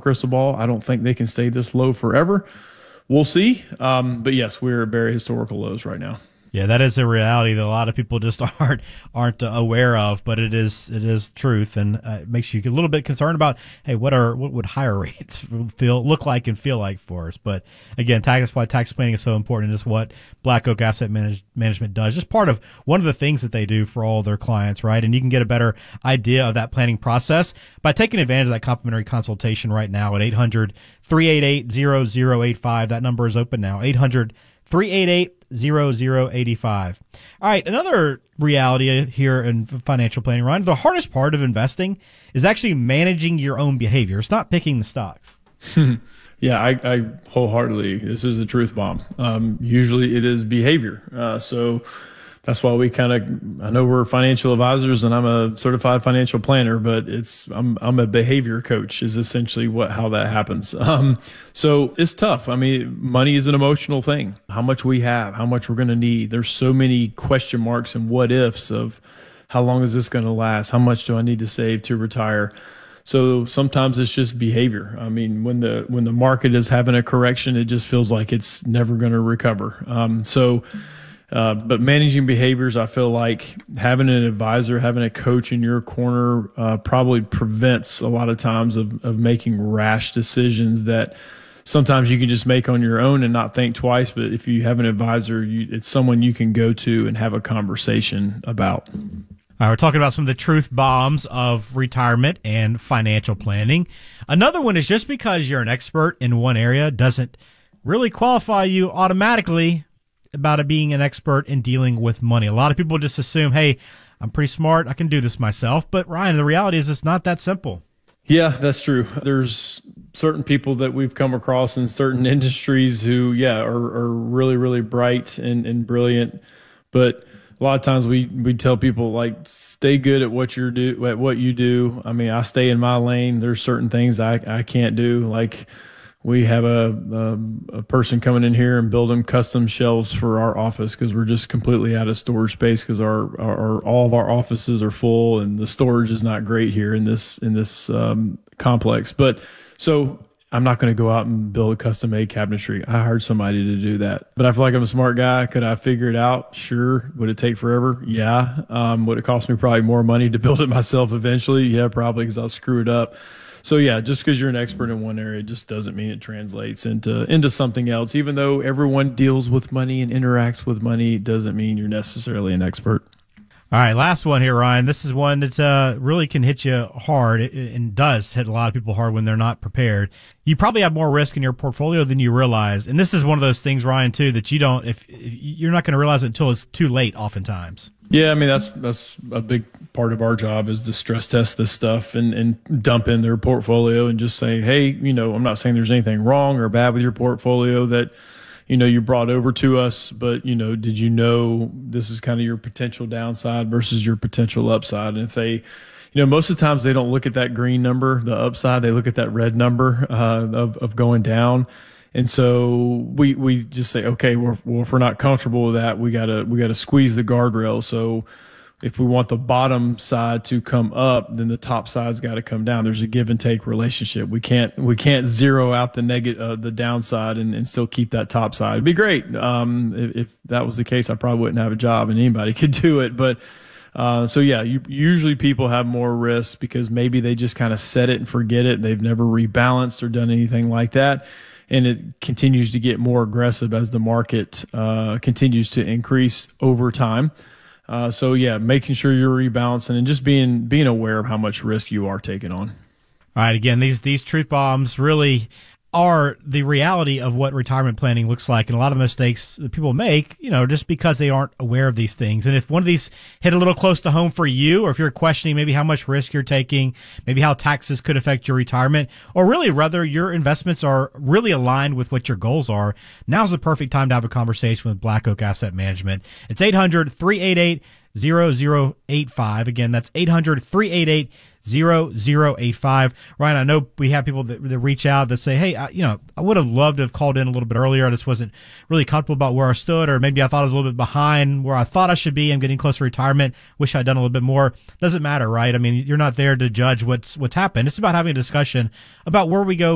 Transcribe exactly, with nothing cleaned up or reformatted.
crystal ball. I don't think they can stay this low forever. We'll see. Um, but yes, we're at very historical lows right now. Yeah, that is a reality that a lot of people just aren't aren't uh, aware of, but it is it is truth, and uh, it makes you a little bit concerned about, hey, what are what would higher rates feel look like and feel like for us? But again, that's why tax planning is so important, and it's what Black Oak Asset Manage, Management does. Just part of one of the things that they do for all their clients, right? And you can get a better idea of that planning process by taking advantage of that complimentary consultation right now at eight hundred, three eight eight, zero zero eight five. That number is open now, eight hundred, three eight eight, zero zero eight five. All right, another reality here in financial planning, Ryan, the hardest part of investing is actually managing your own behavior. It's not picking the stocks. Yeah, I, I wholeheartedly, this is a truth bomb. Um, usually it is behavior. Uh, so that's why we kind of, I know we're financial advisors and I'm a certified financial planner, but it's, I'm, I'm a behavior coach is essentially what, how that happens. Um, so it's tough. I mean, money is an emotional thing. How much we have, how much we're going to need. There's so many question marks and what ifs of how long is this going to last? How much do I need to save to retire? So sometimes it's just behavior. I mean, when the, when the market is having a correction, it just feels like it's never going to recover. Um, so, Uh, but managing behaviors, I feel like having an advisor, having a coach in your corner, uh, probably prevents a lot of times of, of making rash decisions that sometimes you can just make on your own and not think twice. But if you have an advisor, you, it's someone you can go to and have a conversation about. All right, we're talking about some of the truth bombs of retirement and financial planning. Another one is just because you're an expert in one area doesn't really qualify you automatically about it being an expert in dealing with money. A lot of people just assume, hey, I'm pretty smart, I can do this myself. But Ryan, the reality is it's not that simple. Yeah, that's true. There's certain people that we've come across in certain industries who, yeah, are, are really, really bright and, and brilliant. But a lot of times we, we tell people, like, stay good at what you're do at what you do. I mean, I stay in my lane. There's certain things I, I can't do, like we have a, a, a person coming in here and building custom shelves for our office because we're just completely out of storage space because our, our, our all of our offices are full and the storage is not great here in this in this um, complex. But so I'm not going to go out and build a custom made cabinetry. I hired somebody to do that. But I feel like I'm a smart guy. Could I figure it out? Sure. Would it take forever? Yeah. Um, would it cost me probably more money to build it myself eventually? Yeah, probably, because I'll screw it up. So yeah, just because you're an expert in one area just doesn't mean it translates into into something else. Even though everyone deals with money and interacts with money, doesn't mean you're necessarily an expert. All right, last one here, Ryan. This is one that uh, really can hit you hard and does hit a lot of people hard when they're not prepared. You probably have more risk in your portfolio than you realize. And this is one of those things, Ryan, too, that you don't, if, if you're not going to realize it until it's too late oftentimes. Yeah, I mean, that's that's a big part of our job is to stress test this stuff and, and dump in their portfolio and just say, hey, you know, I'm not saying there's anything wrong or bad with your portfolio that, you know, you brought over to us, but, you know, did you know this is kind of your potential downside versus your potential upside? And if they, you know, most of the times they don't look at that green number, the upside, they look at that red number uh, of, of going down. And so we, we just say, okay, well, well, if we're not comfortable with that, we gotta, we gotta squeeze the guardrail. So if we want the bottom side to come up, then the top side's got to come down. There's a give and take relationship. We can't, we can't zero out the negative, uh, the downside and, and still keep that top side. It'd be great. Um, if, if that was the case, I probably wouldn't have a job and anybody could do it. But, uh, so yeah, you, usually people have more risk because maybe they just kind of set it and forget it. They've never rebalanced or done anything like that. And it continues to get more aggressive as the market, uh, continues to increase over time. Uh, so yeah, making sure you're rebalancing and just being being aware of how much risk you are taking on. All right, again, these these truth bombs really are the reality of what retirement planning looks like, and a lot of mistakes that people make, you know, just because they aren't aware of these things. And if one of these hit a little close to home for you, or if you're questioning maybe how much risk you're taking, maybe how taxes could affect your retirement, or really whether your investments are really aligned with what your goals are, now's the perfect time to have a conversation with Black Oak Asset Management. It's eight hundred, three eight eight, zero zero eight five. Again, that's eight hundred, three eight eight, zero zero eight five. Ryan, I know we have people that, that reach out that say, hey, I, you know, I would have loved to have called in a little bit earlier. I just wasn't really comfortable about where I stood, or maybe I thought I was a little bit behind where I thought I should be. I'm getting close to retirement. Wish I'd done a little bit more. Doesn't matter, right? I mean, you're not there to judge what's what's happened. It's about having a discussion about where we go